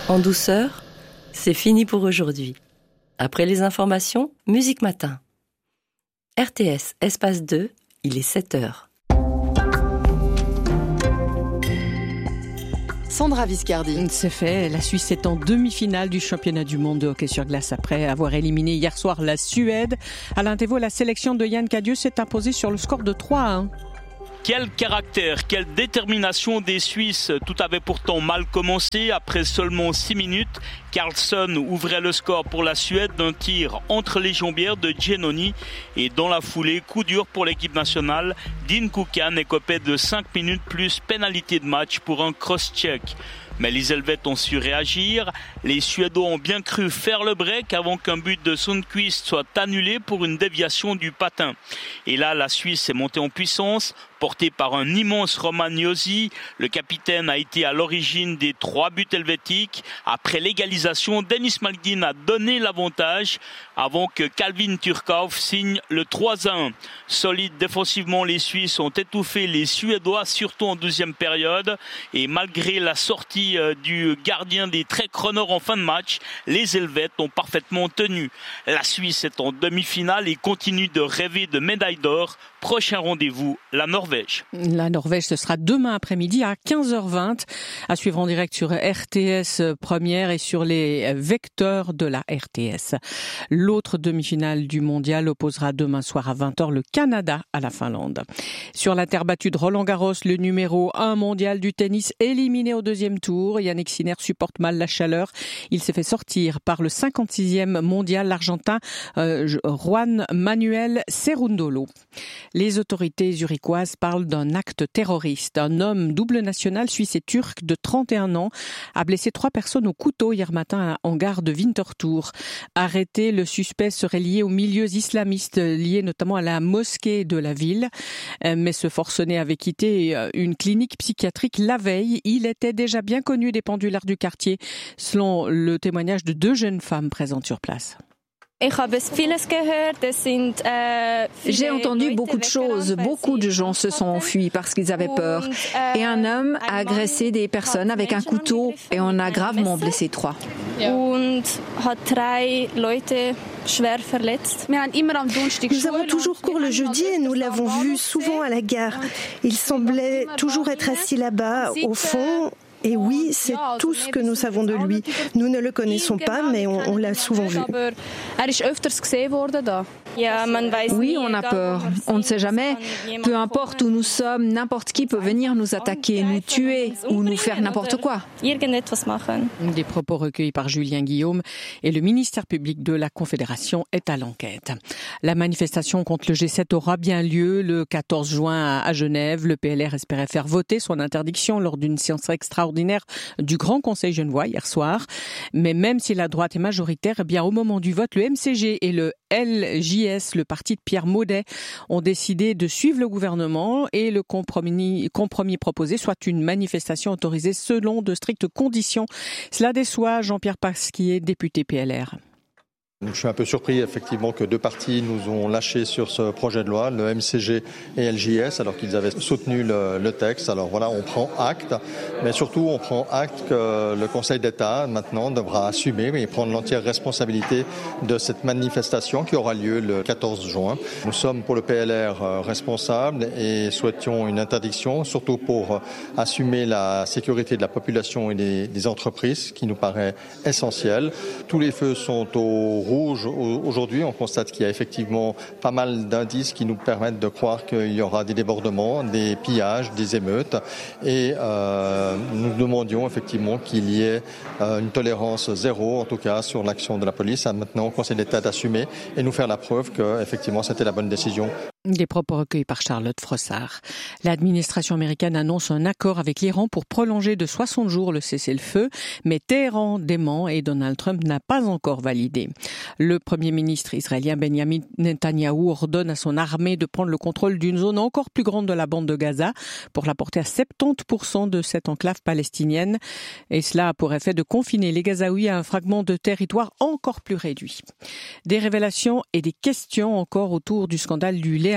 En douceur, c'est fini pour aujourd'hui. Après les informations, Musique Matin. RTS, espace 2, il est 7h. Sandra Viscardi. C'est fait, la Suisse est en demi-finale du championnat du monde de hockey sur glace après avoir éliminé hier soir la Suède. Alain Thévault, la sélection de Yann Cadieux s'est imposée sur le score de 3-1. Quel caractère, quelle détermination des Suisses. Tout avait pourtant mal commencé. Après seulement 6 minutes, Carlsson ouvrait le score pour la Suède d'un tir entre les jambières de Giannoni. Et dans la foulée, coup dur pour l'équipe nationale. Dean Kukan écopait de 5 minutes plus pénalité de match pour un cross-check. Mais les Helvètes ont su réagir. Les Suédois ont bien cru faire le break avant qu'un but de Sundqvist soit annulé pour une déviation du patin. Et là, la Suisse est montée en puissance, portée par un immense Roman Josi. Le capitaine a été à l'origine des 3 buts helvétiques. Après l'égalisation, Dennis Malgin a donné l'avantage avant que Calvin Turkov signe le 3-1. Solides défensivement, les Suisses ont étouffé les Suédois, surtout en deuxième période. Et malgré la sortie du gardien des Trek Runners en fin de match, les Helvètes ont parfaitement tenu. La Suisse est en demi-finale et continue de rêver de médaille d'or. Prochain rendez-vous, la Norvège. La Norvège, ce sera demain après-midi à 15h20, à suivre en direct sur RTS Première et sur les vecteurs de la RTS. L'autre demi-finale du mondial opposera demain soir à 20h le Canada à la Finlande. Sur la terre battue de Roland-Garros, le numéro 1 mondial du tennis éliminé au deuxième tour. Yannick Sinner supporte mal la chaleur. Il s'est fait sortir par le 56e mondial, l'Argentin Juan Manuel Cerundolo. Les autorités zurichoises parlent d'un acte terroriste. Un homme double national suisse et turc de 31 ans a blessé 3 personnes au couteau hier matin en gare de Winterthur. Arrêté, le suspect serait lié aux milieux islamistes, liés notamment à la mosquée de la ville. Mais ce forcené avait quitté une clinique psychiatrique la veille. Il était déjà bien connu des pendulaires du quartier, selon le témoignage de 2 jeunes femmes présentes sur place. J'ai entendu beaucoup de choses. Beaucoup de gens se sont enfuis parce qu'ils avaient peur. Et un homme a agressé des personnes avec un couteau et on a gravement blessé 3. Nous avons toujours cours le jeudi et nous l'avons vu souvent à la gare. Il semblait toujours être assis là-bas, au fond. Et oui, c'est tout ce que nous savons de lui. Nous ne le connaissons pas, mais on l'a souvent vu. Oui, on a peur. On ne sait jamais. Peu importe où nous sommes, n'importe qui peut venir nous attaquer, nous tuer ou nous faire n'importe quoi. Des propos recueillis par Julien Guillaume et le ministère public de la Confédération est à l'enquête. La manifestation contre le G7 aura bien lieu le 14 juin à Genève. Le PLR espérait faire voter son interdiction lors d'une séance extraordinaire du Grand Conseil genevois hier soir. Mais même si la droite est majoritaire, eh bien au moment du vote, le MCG et le LJS, le parti de Pierre Maudet, ont décidé de suivre le gouvernement et le compromis proposé soit une manifestation autorisée selon de strictes conditions. Cela déçoit Jean-Pierre Pasquier, député PLR. Je suis un peu surpris effectivement que 2 partis nous ont lâchés sur ce projet de loi, le MCG et LJS, alors qu'ils avaient soutenu le texte. Alors voilà, on prend acte, mais surtout on prend acte que le Conseil d'État maintenant devra assumer et prendre l'entière responsabilité de cette manifestation qui aura lieu le 14 juin. Nous sommes pour le PLR responsables et souhaitions une interdiction, surtout pour assumer la sécurité de la population et des entreprises, qui nous paraît essentiel. Tous les feux sont au rouge aujourd'hui. On constate qu'il y a effectivement pas mal d'indices qui nous permettent de croire qu'il y aura des débordements, des pillages, des émeutes. Et nous demandions effectivement qu'il y ait une tolérance zéro, en tout cas sur l'action de la police. Maintenant, au Conseil d'État d'assumer et nous faire la preuve que effectivement c'était la bonne décision. Des propos recueillis par Charlotte Frossard. L'administration américaine annonce un accord avec l'Iran pour prolonger de 60 jours le cessez-le-feu, mais Téhéran dément et Donald Trump n'a pas encore validé. Le Premier ministre israélien Benjamin Netanyahou ordonne à son armée de prendre le contrôle d'une zone encore plus grande de la bande de Gaza pour la porter à 70% de cette enclave palestinienne. Et cela a pour effet de confiner les Gazaouis à un fragment de territoire encore plus réduit. Des révélations et des questions encore autour du scandale du lait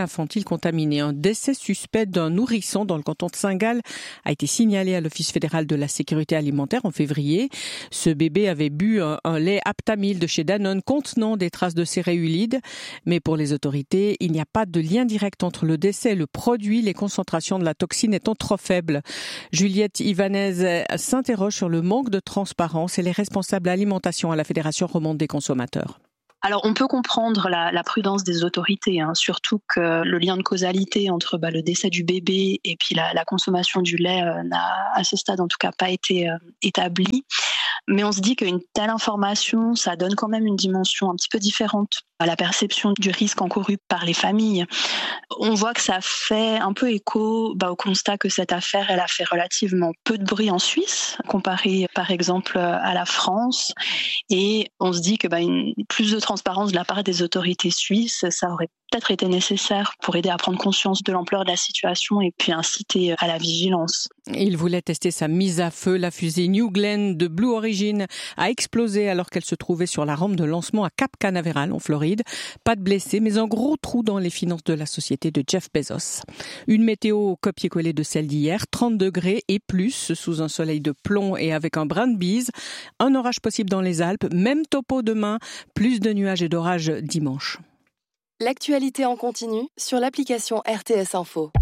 infantile contaminé. Un décès suspect d'un nourrisson dans le canton de Saint-Gall a été signalé à l'Office fédéral de la sécurité alimentaire en février. Ce bébé avait bu un lait Aptamil de chez Danone contenant des traces de céréulides. Mais pour les autorités, il n'y a pas de lien direct entre le décès et le produit, les concentrations de la toxine étant trop faibles. Juliette Ivanez s'interroge sur le manque de transparence et les responsables alimentation à la Fédération romande des consommateurs. Alors, on peut comprendre la prudence des autorités, surtout que le lien de causalité entre le décès du bébé et puis la consommation du lait n'a, à ce stade en tout cas, pas été établi. Mais on se dit qu'une telle information, ça donne quand même une dimension un petit peu différente à la perception du risque encouru par les familles. On voit que ça fait un peu écho au constat que cette affaire, elle a fait relativement peu de bruit en Suisse, comparé par exemple à la France. Et on se dit que plus de transparence de la part des autorités suisses, ça aurait peut-être été nécessaire pour aider à prendre conscience de l'ampleur de la situation et puis inciter à la vigilance. Il voulait tester sa mise à feu. La fusée New Glenn de Blue Origin a explosé alors qu'elle se trouvait sur la rampe de lancement à Cap Canaveral en Floride. Pas de blessés, mais un gros trou dans les finances de la société de Jeff Bezos. Une météo copier-coller de celle d'hier, 30 degrés et plus sous un soleil de plomb et avec un brin de bise. Un orage possible dans les Alpes, même topo demain, plus de nuages et d'orages dimanche. L'actualité en continu sur l'application RTS Info.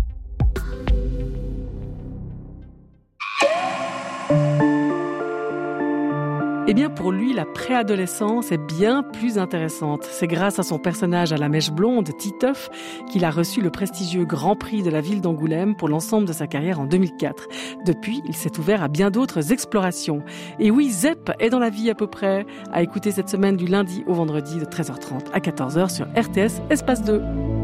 Eh bien, pour lui, la préadolescence est bien plus intéressante. C'est grâce à son personnage à la mèche blonde, Titeuf, qu'il a reçu le prestigieux Grand Prix de la ville d'Angoulême pour l'ensemble de sa carrière en 2004. Depuis, il s'est ouvert à bien d'autres explorations. Et oui, ZEP est dans la vie à peu près. À écouter cette semaine du lundi au vendredi de 13h30 à 14h sur RTS Espace 2.